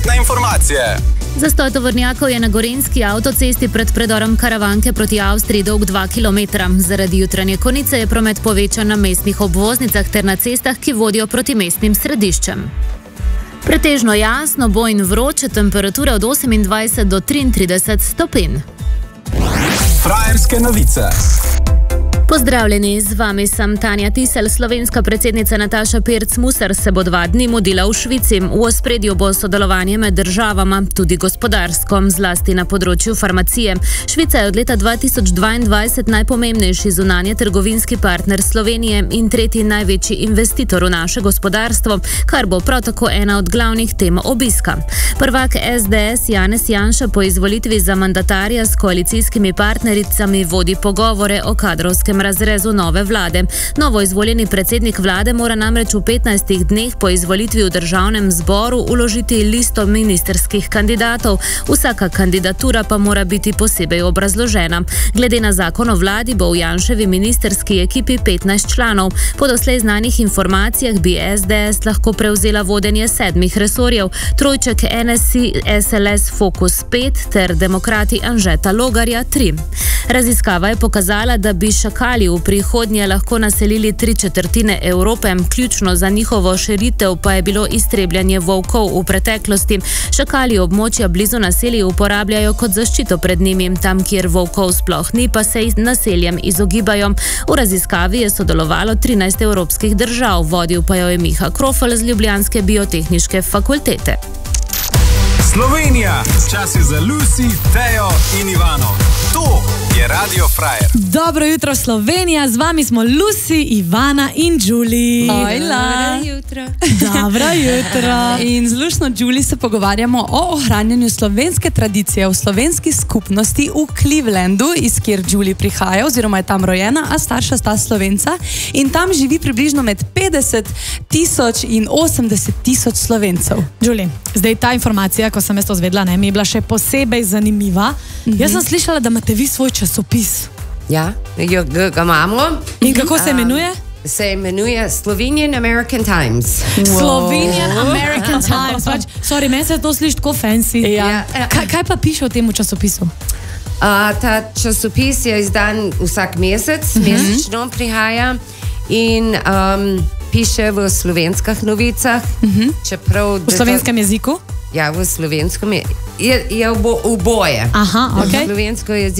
prometne informacije. Zastoj tovornjakov je na gorenjski avtocesti pred predorom Karavanke proti Avstriji dolg 2 km. Zaradi jutranje konice je promet povečan na mestnih obvoznicah ter na cestah, ki vodijo proti mestnim središčem. Pretežno jasno bo in vroče, temperature od 28 do 33 stopinj. Frajerske novice. Pozdravljeni, z vami sem Tanja Tisel. Slovenska predsednica Nataša Pirc Musar se bo 2 dni mudila v Švici. V ospredju bo sodelovanje med državama, tudi gospodarsko, zlasti na področju farmacije. Švica je od leta 2022 najpomembnejši zunanje trgovinski partner Slovenije in tretji največji investitor v naše gospodarstvo, kar bo prav tako ena od glavnih tem obiska. Prvak SDS Janez Janša po izvolitvi za mandatarja s koalicijskimi partnericami vodi pogovore o kadrovskem razrezu nove vlade. Novo izvoljeni predsednik vlade mora namreč v 15 dneh po izvolitvi v državnem zboru vložiti listo ministerskih kandidatov. Vsaka kandidatura pa mora biti posebej obrazložena. Glede na zakon o vladi bo v Janševi ministerski ekipi 15 članov. Po doslej znanih informacijah bi SDS lahko prevzela vodenje 7 resorjev, trojček NSI, SLS Fokus 5 ter demokrati Anžeta Logarja 3. Raziskava je pokazala, da bi šakali v prihodnje lahko naselili 3/4 Evrope, ključno za njihovo širitev pa je bilo iztrebljanje volkov v preteklosti. Šakali območja blizu naselij uporabljajo kot zaščito pred njimi, tam kjer volkov sploh ni, pa se naseljem izogibajo. V raziskavi je sodelovalo 13 evropskih držav, vodil pa jo je Miha Krofl z ljubljanske biotehniške fakultete. Slovenija, čas je za Lucy, Tejo in Ivano. To je Radio Frajer. Dobro jutro, Slovenija, z vami smo Lucy, Ivana in Julie. Ojla. Dobro jutro. Dobro jutro. In z Lušno Julie se pogovarjamo o ohranjanju slovenske tradicije v slovenski skupnosti v Clevelandu, iz kjer Julie prihaja, oziroma je tam rojena, a starša sta Slovenca. In tam živi približno med 50.000 in 80.000 Slovencev. Julie, zdaj ta informacija, ko sem jaz to zvedla, mi je bila še posebej zanimiva. Jaz sem slišala, da imate vi svoj časopis. Ja, ga imamo. In kako se imenuje? Se imenuje Slovenian American Times. Slovenian American Times. Sorry, meni se to sliši tako fancy. Ja. Kaj pa piše v tem časopisu? Ta časopis je izdan vsak mesec, mesečno prihaja in piše v slovenskih novicah. V slovenskem jeziku? Ja, v slovenskem je oboje. Aha, ok. Slovensko jezik